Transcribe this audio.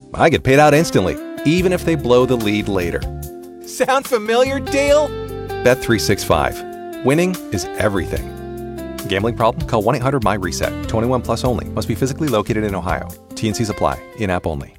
I get paid out instantly, even if they blow the lead later. Sound familiar, Dale? Bet365. Winning is everything. Gambling problem? Call 1-800-MY-RESET. 21 plus only. Must be physically located in Ohio. T&Cs apply. In-app only.